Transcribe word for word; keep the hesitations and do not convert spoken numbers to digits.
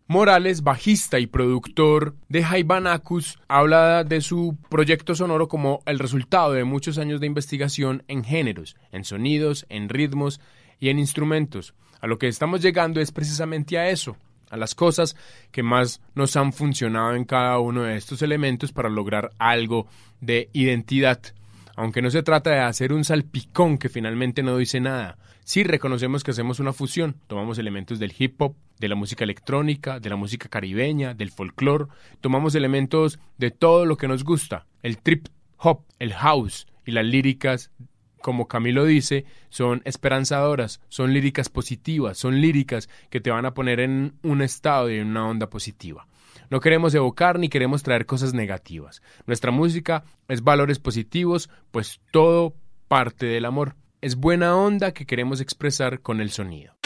Morales, bajista y productor de Hybanacus, habla de su proyecto sonoro como el resultado de muchos años de investigación en géneros, en sonidos, en ritmos y en instrumentos. A lo que estamos llegando es precisamente a eso, a las cosas que más nos han funcionado en cada uno de estos elementos para lograr algo de identidad. Aunque no se trata de hacer un salpicón que finalmente no dice nada, sí reconocemos que hacemos una fusión, tomamos elementos del hip hop, de la música electrónica, de la música caribeña, del folclore, tomamos elementos de todo lo que nos gusta, el trip hop, el house y las líricas, como Camilo dice, son esperanzadoras, son líricas positivas, son líricas que te van a poner en un estado y en una onda positiva. No queremos evocar ni queremos traer cosas negativas. Nuestra música es valores positivos, pues todo parte del amor. Es buena onda que queremos expresar con el sonido.